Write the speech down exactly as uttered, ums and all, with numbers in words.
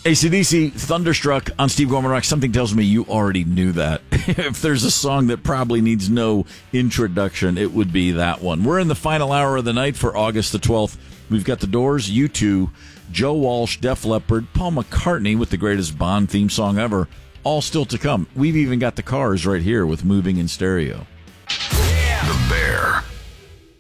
A C D C, Thunderstruck on Steve Gorman Rock. Something tells me you already knew that. If there's a song that probably needs no introduction, it would be that one. We're in the final hour of the night for August the twelfth. We've got The Doors, U two, Joe Walsh, Def Leppard, Paul McCartney with the greatest Bond theme song ever, all still to come. We've even got the Cars right here with Moving in Stereo.